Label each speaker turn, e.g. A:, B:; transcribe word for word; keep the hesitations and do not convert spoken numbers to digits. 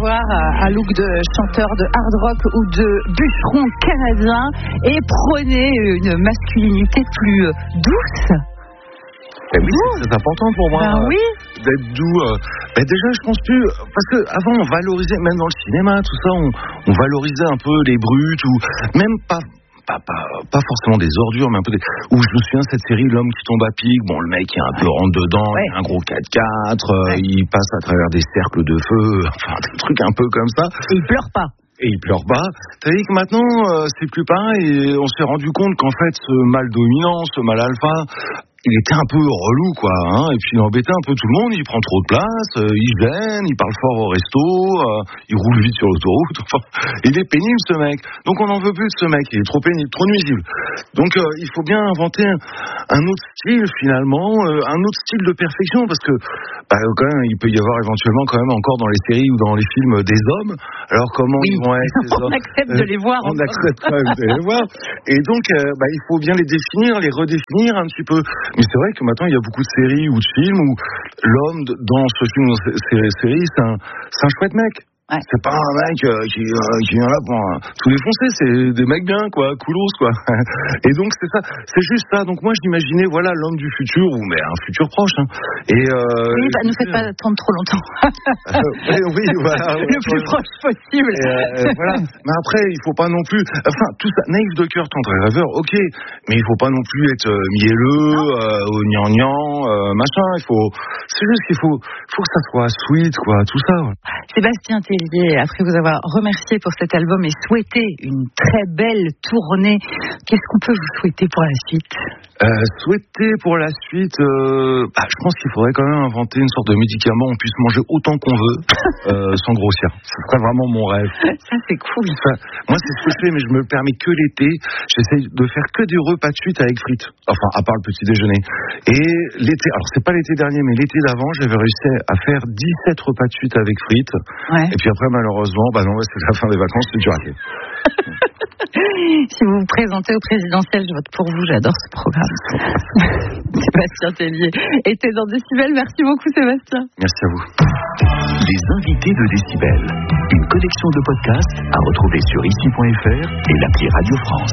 A: avoir un look de chanteur de hard rock ou de bûcheron canadien et prenez une masculinité plus douce.
B: Eh oui, c'est très important pour moi
A: ben oui.
B: d'être doux. Euh, ben déjà, je pense plus, parce que avant on valorisait, même dans le cinéma, tout ça, on, on valorisait un peu les brutes ou même pas. Pas, pas, pas forcément des ordures, mais un peu des... Où je me souviens de cette série L'homme qui tombe à pic. Bon, le mec est un peu rentre dedans, ouais. Il a un gros quatre-quatre, ouais. euh, il passe à travers des cercles de feu, enfin des trucs un peu comme ça.
A: Et il pleure pas.
B: Et il pleure pas. T'as dit que maintenant, euh, c'est plus pareil, et on s'est rendu compte qu'en fait, ce mâle dominant, ce mâle alpha, il était un peu relou, quoi, hein, et puis il embêtait un peu tout le monde, il prend trop de place, euh, il gêne, il parle fort au resto, euh, il roule vite sur l'autoroute, enfin, il est pénible, ce mec. Donc on n'en veut plus de ce mec, il est trop pénible, trop nuisible. Donc euh, il faut bien inventer un, un autre style, finalement, euh, un autre style de perfection, parce que, bah, quand même, il peut y avoir éventuellement, quand même, encore dans les séries ou dans les films, des hommes. Alors comment
A: oui,
B: ils vont être ces
A: on
B: hommes
A: accepte de les voir.
B: On accepte quand même de les voir. Et donc, euh, bah, il faut bien les définir, les redéfinir un petit peu. Mais c'est vrai que maintenant, il y a beaucoup de séries ou de films où l'homme, dans ce film ou cette série, c'est un, c'est un chouette mec. Ouais. C'est pas un mec euh, qui, euh, qui vient là pour euh, tout défoncer, c'est des mecs bien, quoi, coolos, quoi. Et donc, c'est ça, c'est juste ça. Donc, moi, j'imaginais, voilà, l'homme du futur, ou mais un futur proche. Hein. Et, euh,
A: oui, bah, ne faites pas attendre trop longtemps.
B: euh, oui, oui, voilà.
A: Le plus euh, proche possible.
B: Et, euh, voilà. Mais après, il faut pas non plus. Enfin, tout ça, naïf de cœur, tendre et rêveur, ok. Mais il faut pas non plus être euh, mielleux, euh, au gnangnan, euh, machin. Il faut. C'est juste qu'il faut, faut que ça soit sweet, quoi, tout ça. Ouais.
A: Sébastien Tellier, après vous avoir remercié pour cet album et souhaité une très belle tournée, qu'est-ce qu'on peut vous souhaiter pour la suite ?
B: euh, Souhaiter pour la suite, euh, bah, je pense qu'il faudrait quand même inventer une sorte de médicament où on puisse manger autant qu'on veut, euh, sans grossir. Ce serait vraiment mon rêve.
A: Ça, c'est cool.
B: Enfin, moi, c'est ce que je fais, mais je me le permets que l'été. J'essaie de faire que des repas de suite avec frites. Enfin, à part le petit déjeuner. Et l'été, alors c'est pas l'été dernier, mais l'été d'avant, j'avais réussi à faire dix-sept repas de suite avec frites. Ouais. Et puis après, malheureusement, bah non, c'est la fin des vacances, c'est dur à faire.
A: Si vous vous présentez au présidentiel, je vote pour vous, j'adore ce programme. Sébastien Tellier était dans Décibel. Merci beaucoup, Sébastien.
B: Merci à vous.
C: Les invités de Décibel, une collection de podcasts à retrouver sur ici point f r et l'appli Radio France.